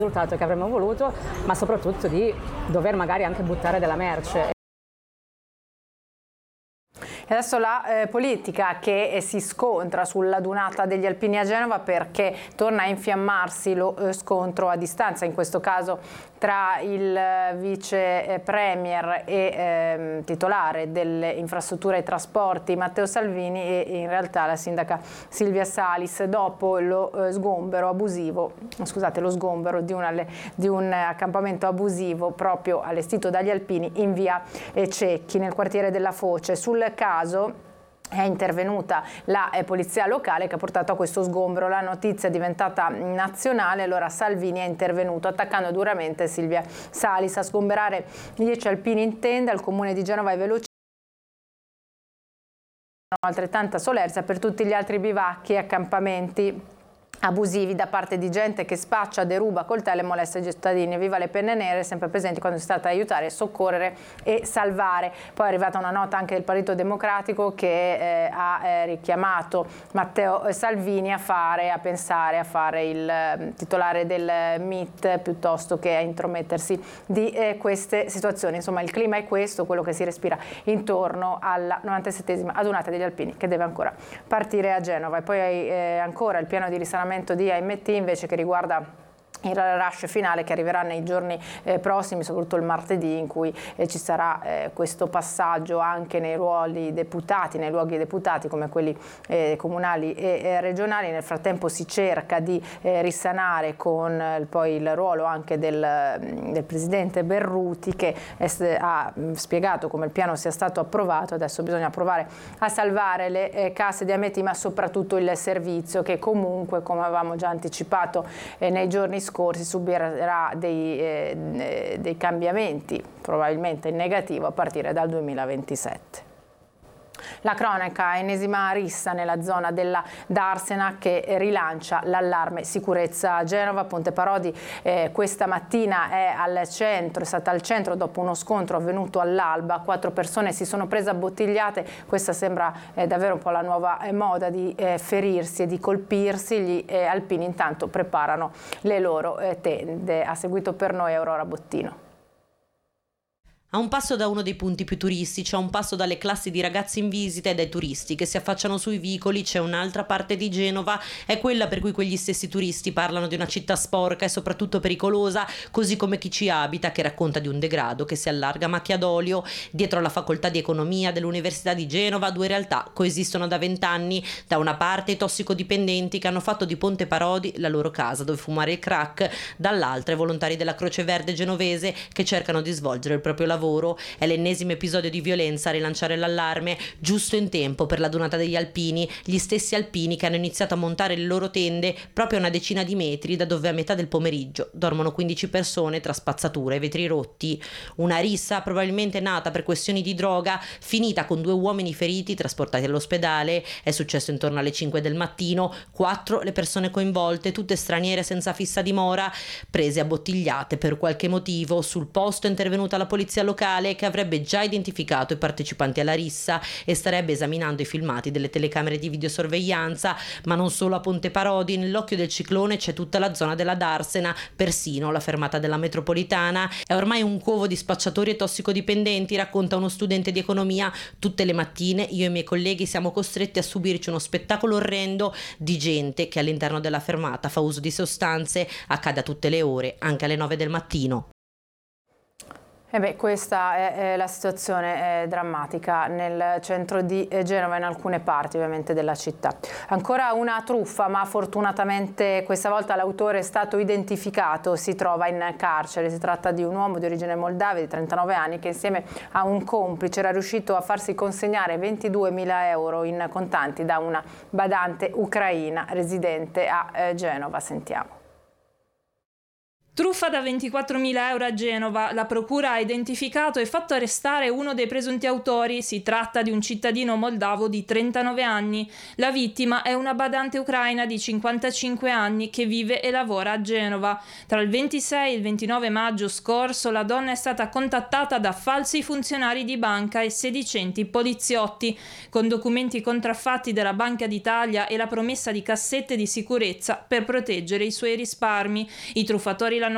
risultato che avremmo voluto, ma soprattutto di dover magari anche buttare della merce. E adesso la politica che si scontra sulla dunata degli alpini a Genova, perché torna a infiammarsi lo scontro a distanza, in questo caso tra il vice premier e titolare delle infrastrutture e trasporti Matteo Salvini e in realtà la sindaca Silvia Salis, dopo lo sgombero di un accampamento abusivo proprio allestito dagli alpini in via Cecchi, nel quartiere della Foce. Sul caso è intervenuta la polizia locale che ha portato a questo sgombero. La notizia è diventata nazionale, allora Salvini è intervenuto attaccando duramente Silvia Salis. A sgomberare 10 alpini in tenda al comune di Genova e Velocino, altrettanta solerzia per tutti gli altri bivacchi e accampamenti abusivi da parte di gente che spaccia, deruba, coltella e molesta i cittadini. Viva le penne nere, sempre presenti quando si tratta di aiutare, soccorrere e salvare. Poi è arrivata una nota anche del Partito Democratico che ha richiamato Matteo Salvini a pensare a fare il titolare del MIT piuttosto che a intromettersi di queste situazioni. Insomma, il clima è questo, quello che si respira intorno alla 97esima adunata degli alpini che deve ancora partire a Genova. E poi ancora il piano di risanamento di AMT invece, che riguarda il rush finale che arriverà nei giorni prossimi, soprattutto il martedì, in cui ci sarà questo passaggio anche nei luoghi deputati come quelli comunali e regionali. Nel frattempo si cerca di risanare con poi il ruolo anche del presidente Berruti, che ha spiegato come il piano sia stato approvato. Adesso bisogna provare a salvare le casse di AMT, ma soprattutto il servizio, che comunque, come avevamo già anticipato nei giorni scorsi, subirà dei cambiamenti probabilmente in negativo a partire dal 2027. La cronaca, ennesima rissa nella zona della Darsena che rilancia l'allarme sicurezza a Genova. Ponte Parodi questa mattina è stata al centro dopo uno scontro avvenuto all'alba. 4 persone si sono prese a bottigliate. Questa sembra davvero un po' la nuova moda di ferirsi e di colpirsi. Gli alpini intanto preparano le loro tende. Ha seguito per noi Aurora Bottino. A un passo da uno dei punti più turistici, a un passo dalle classi di ragazzi in visita e dai turisti che si affacciano sui vicoli, c'è un'altra parte di Genova, è quella per cui quegli stessi turisti parlano di una città sporca e soprattutto pericolosa, così come chi ci abita, che racconta di un degrado che si allarga a macchia d'olio. Dietro alla facoltà di economia dell'Università di Genova, 2 realtà coesistono da 20 anni. Da una parte i tossicodipendenti che hanno fatto di Ponte Parodi la loro casa dove fumare il crack, dall'altra i volontari della Croce Verde genovese che cercano di svolgere il proprio lavoro. È l'ennesimo episodio di violenza a rilanciare l'allarme, giusto in tempo per la dunata degli alpini, gli stessi alpini che hanno iniziato a montare le loro tende proprio a una decina di metri da dove a metà del pomeriggio dormono 15 persone tra spazzature e vetri rotti. Una rissa probabilmente nata per questioni di droga, finita con 2 uomini feriti trasportati all'ospedale. È successo intorno alle 5 del mattino, 4 le persone coinvolte, tutte straniere senza fissa dimora, prese a bottigliate per qualche motivo. Sul posto è intervenuta la polizia locale che avrebbe già identificato i partecipanti alla rissa e starebbe esaminando i filmati delle telecamere di videosorveglianza. Ma non solo a Ponte Parodi, nell'occhio del ciclone c'è tutta la zona della Darsena, persino la fermata della metropolitana. È ormai un covo di spacciatori e tossicodipendenti, racconta uno studente di economia. Tutte le mattine io e i miei colleghi siamo costretti a subirci uno spettacolo orrendo di gente che all'interno della fermata fa uso di sostanze. Accade a tutte le ore, anche alle 9 del mattino. Questa è la situazione drammatica nel centro di Genova e in alcune parti ovviamente della città. Ancora una truffa, ma fortunatamente questa volta l'autore è stato identificato, si trova in carcere. Si tratta di un uomo di origine moldava di 39 anni che insieme a un complice era riuscito a farsi consegnare 22.000 euro in contanti da una badante ucraina residente a Genova. Sentiamo. Truffa da 24.000 euro a Genova. La procura ha identificato e fatto arrestare uno dei presunti autori. Si tratta di un cittadino moldavo di 39 anni. La vittima è una badante ucraina di 55 anni che vive e lavora a Genova. Tra il 26 e il 29 maggio scorso la donna è stata contattata da falsi funzionari di banca e sedicenti poliziotti con documenti contraffatti della Banca d'Italia e la promessa di cassette di sicurezza per proteggere i suoi risparmi. I truffatori l'hanno